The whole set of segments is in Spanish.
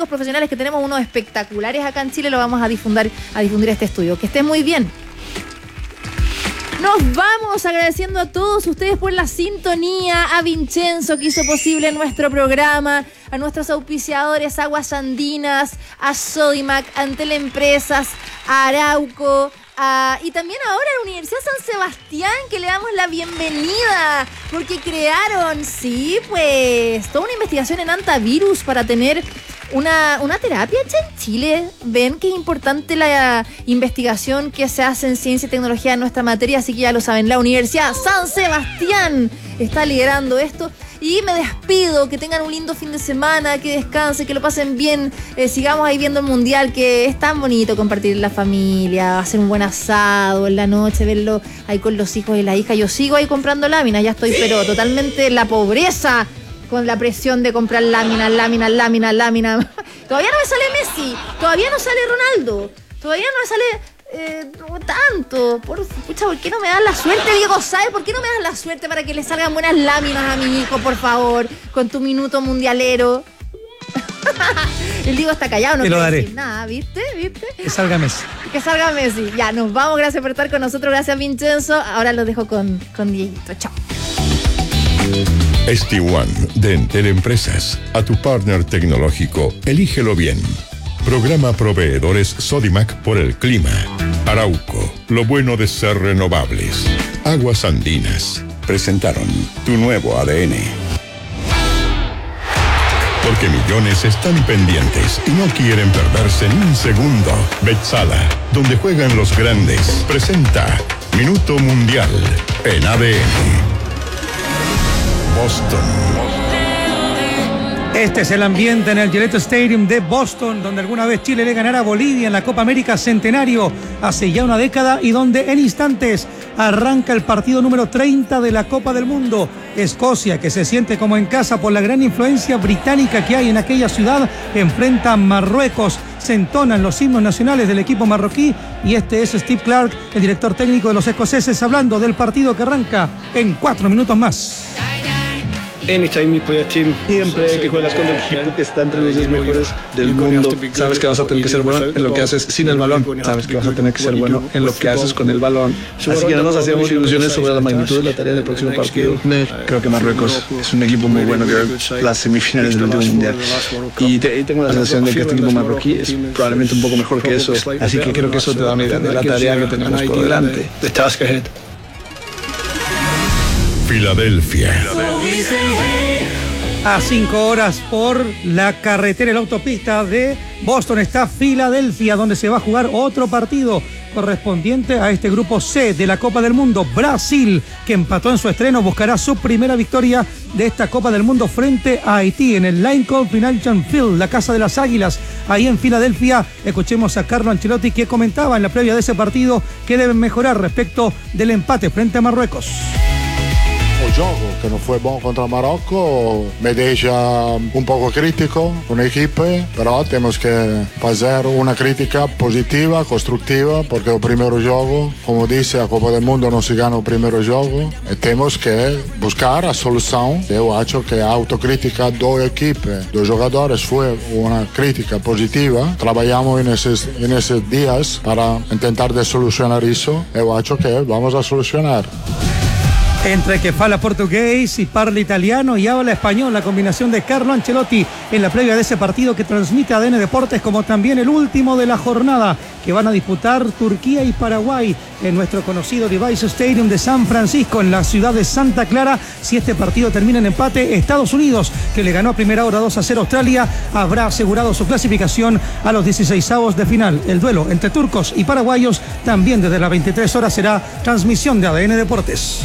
chicos profesionales que tenemos unos espectaculares acá en Chile, lo vamos a difundir este estudio. Que estén muy bien. Nos vamos agradeciendo a todos ustedes por la sintonía, a Vincenzo que hizo posible nuestro programa, a nuestros auspiciadores Aguas Andinas, a Sodimac, a Antel Empresas, a Arauco, y también ahora a la Universidad San Sebastián, que le damos la bienvenida, porque crearon, sí, pues, toda una investigación en antivirus para tener una terapia hecha en Chile. Ven que es importante la investigación que se hace en ciencia y tecnología en nuestra materia, así que ya lo saben, la Universidad San Sebastián está liderando esto. Y me despido, que tengan un lindo fin de semana, que descansen, que lo pasen bien, sigamos ahí viendo el Mundial, que es tan bonito compartir en la familia, hacer un buen asado en la noche, verlo ahí con los hijos y la hija. Yo sigo ahí comprando láminas, ya estoy pero totalmente en la pobreza, con la presión de comprar láminas. Todavía no me sale Messi, todavía no sale Ronaldo, todavía no me sale tanto. Pucha, ¿por qué no me das la suerte, Diego? ¿Sabes por qué no me das la suerte para que le salgan buenas láminas a mi hijo, por favor, con tu minuto mundialero? El Diego está callado, no quiere decir nada, ¿viste? Que salga Messi. Ya, nos vamos, gracias por estar con nosotros, gracias Vincenzo. Ahora los dejo con Dieguito, chao. ST1 de Entel Empresas, a tu partner tecnológico, elígelo bien. Programa Proveedores Sodimac por el clima. Arauco, lo bueno de ser renovables. Aguas Andinas presentaron tu nuevo ADN. Porque millones están pendientes y no quieren perderse ni un segundo. Betzala, donde juegan los grandes, presenta Minuto Mundial en ADN. Boston. Este es el ambiente en el Gillette Stadium de Boston, donde alguna vez Chile le ganara a Bolivia en la Copa América Centenario hace ya una década, y donde en instantes arranca el partido número 30 de la Copa del Mundo. Escocia, que se siente como en casa por la gran influencia británica que hay en aquella ciudad, enfrenta a Marruecos. Se entonan los himnos nacionales del equipo marroquí, y este es Steve Clarke, el director técnico de los escoceses, hablando del partido que arranca en 4 minutos más. Siempre que juegas con el equipo que está entre los 10 mejores del mundo, sabes que vas a tener que ser bueno en lo que haces sin el balón, sabes que vas a tener que ser bueno en lo que haces con el balón. Así que no nos hacíamos ilusiones sobre la magnitud de la tarea del próximo partido. Creo que Marruecos es un equipo muy bueno, que las semifinales del último mundial, y tengo la sensación de que este equipo marroquí es probablemente un poco mejor que eso, así que creo que eso te da una idea de la tarea que tenemos por delante. The task ahead. Filadelfia. A 5 horas por la carretera y la autopista de Boston está Filadelfia, donde se va a jugar otro partido correspondiente a este grupo C de la Copa del Mundo. Brasil, que empató en su estreno, buscará su primera victoria de esta Copa del Mundo frente a Haití en el Lincoln Financial Field, la casa de las Águilas, ahí en Filadelfia. Escuchemos a Carlo Ancelotti, que comentaba en la previa de ese partido que deben mejorar respecto del empate frente a Marruecos. El juego que no fue bueno contra Marocco me deja un poco crítico con el equipo, pero tenemos que hacer una crítica positiva, constructiva, porque el primer juego, como dice, la Copa del Mundo no se gana el primer juego, y tenemos que buscar la solución. Yo creo que la autocrítica del equipo, de los jugadores, fue una crítica positiva. Trabajamos en esos días para intentar de solucionar eso, y yo creo que vamos a solucionar. Entre que fala portugués y parla italiano y habla español, la combinación de Carlo Ancelotti en la previa de ese partido que transmite ADN Deportes, como también el último de la jornada, que van a disputar Turquía y Paraguay en nuestro conocido Device Stadium de San Francisco, en la ciudad de Santa Clara. Si este partido termina en empate, Estados Unidos, que le ganó a primera hora 2-0 a Australia, habrá asegurado su clasificación a los 16avos de final. El duelo entre turcos y paraguayos también desde las 23 horas será transmisión de ADN Deportes.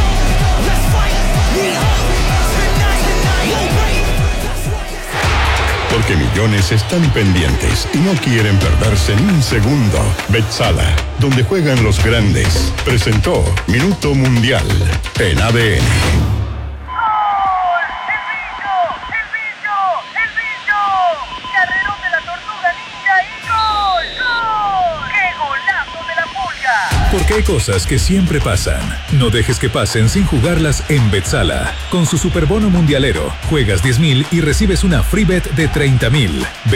Porque millones están pendientes y no quieren perderse ni un segundo. Betzala, donde juegan los grandes, presentó Minuto Mundial en ADN. Porque hay cosas que siempre pasan. No dejes que pasen sin jugarlas en Betzala. Con su superbono mundialero, juegas 10,000 y recibes una free bet de 30,000.